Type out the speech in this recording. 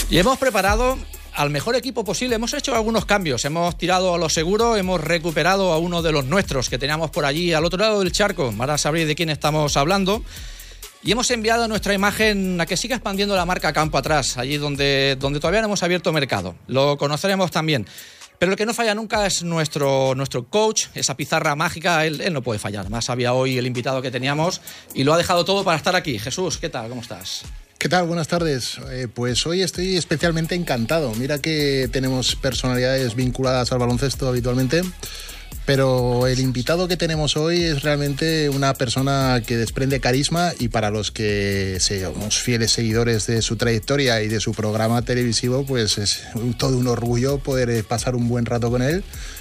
Y hemos preparado al mejor equipo posible. Hemos hecho algunos cambios, hemos tirado a lo seguro, hemos recuperado a uno de los nuestros que teníamos por allí al otro lado del charco. Ahora sabréis de quién estamos hablando. Y hemos enviado nuestra imagen a que siga expandiendo la marca Campo Atrás, allí donde todavía no hemos abierto mercado. Lo conoceremos también. Pero el que no falla nunca es nuestro coach, esa pizarra mágica. Él no puede fallar. Además, había hoy el invitado que teníamos y lo ha dejado todo para estar aquí. Jesús, ¿qué tal? ¿Cómo estás? ¿Qué tal? Buenas tardes. Pues hoy estoy especialmente encantado. Mira que tenemos personalidades vinculadas al baloncesto habitualmente, pero el invitado que tenemos hoy es realmente una persona que desprende carisma, y para los que somos fieles seguidores de su trayectoria y de su programa televisivo, pues es todo un orgullo poder pasar un buen rato con él.